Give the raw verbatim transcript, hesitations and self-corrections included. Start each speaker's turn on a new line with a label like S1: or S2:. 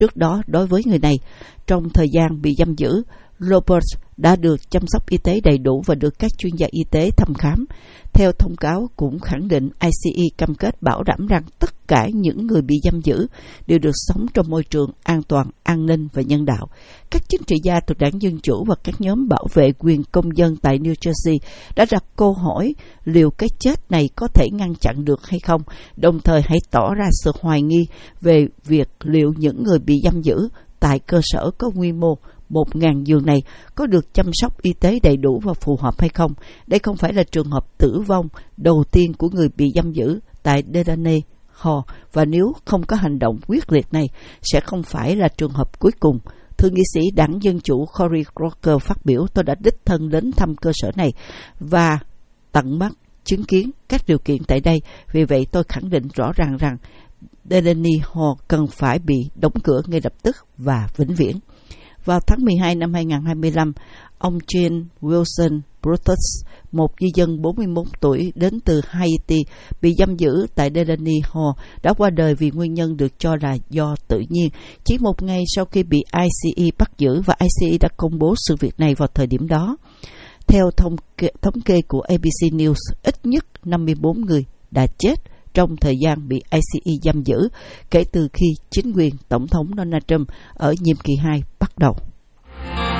S1: trước đó đối với người này. Trong thời gian bị giam giữ, Roberts đã được chăm sóc y tế đầy đủ và được các chuyên gia y tế thăm khám. Theo thông cáo cũng khẳng định i xê e cam kết bảo đảm rằng tất cả những người bị giam giữ đều được sống trong môi trường an toàn, an ninh và nhân đạo. Các chính trị gia thuộc Đảng Dân Chủ và các nhóm bảo vệ quyền công dân tại New Jersey đã đặt câu hỏi liệu cái chết này có thể ngăn chặn được hay không, đồng thời hãy tỏ ra sự hoài nghi về việc liệu những người bị giam giữ tại cơ sở có quy mô một nghìn giường này có được chăm sóc y tế đầy đủ và phù hợp hay không. Đây không phải là trường hợp tử vong đầu tiên của người bị giam giữ tại Delaney Hall, và nếu không có hành động quyết liệt này, sẽ không phải là trường hợp cuối cùng. Thượng nghị sĩ Đảng Dân Chủ Cory Booker phát biểu: "Tôi đã đích thân đến thăm cơ sở này và tận mắt chứng kiến các điều kiện tại đây. Vì vậy, tôi khẳng định rõ ràng rằng Delaney Hall cần phải bị đóng cửa ngay lập tức và vĩnh viễn." Vào tháng mười hai năm hai nghìn không trăm hai mươi lăm, ông James Wilson Brutus, một di dân bốn mươi mốt tuổi đến từ Haiti, bị giam giữ tại Delaney Hall, đã qua đời vì nguyên nhân được cho là do tự nhiên, chỉ một ngày sau khi bị i xê e bắt giữ, và i xê e đã công bố sự việc này vào thời điểm đó. Theo thống kê, thống kê của a bê xê News, ít nhất năm mươi bốn người đã chết trong thời gian bị i xê e giam giữ kể từ khi chính quyền Tổng thống Donald Trump ở nhiệm kỳ hai bắt đầu.